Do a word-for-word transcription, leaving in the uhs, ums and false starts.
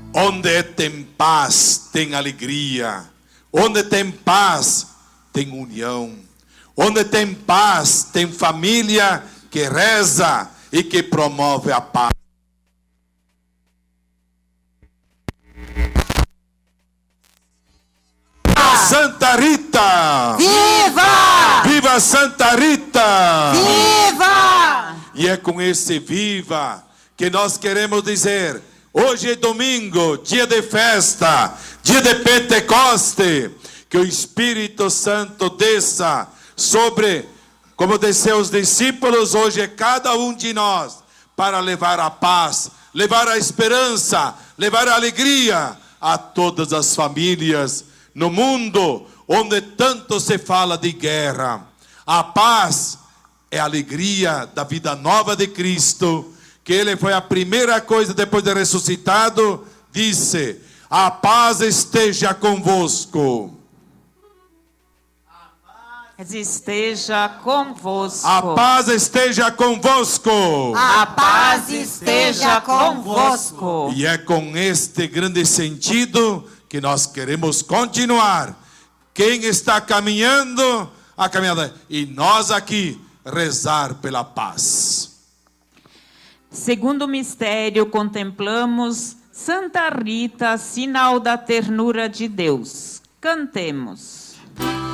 Onde tem paz, tem alegria. Onde tem paz, tem união. Onde tem paz, tem família que reza e que promove a paz. Santa Rita! Viva! Viva Santa Rita! Viva! E é com esse viva que nós queremos dizer: hoje é domingo, dia de festa, dia de Pentecoste, que o Espírito Santo desça sobre, como desceu os discípulos, hoje é cada um de nós, para levar a paz, levar a esperança, levar a alegria a todas as famílias no mundo onde tanto se fala de guerra. A paz é a alegria da vida nova de Cristo, que Ele foi a primeira coisa depois de ressuscitado, disse: a paz esteja convosco. A paz esteja convosco. A paz esteja convosco. A paz esteja convosco. E é com este grande sentido que nós queremos continuar. Quem está caminhando, a caminhada, e nós aqui rezar pela paz. Segundo mistério, contemplamos Santa Rita, sinal da ternura de Deus. Cantemos.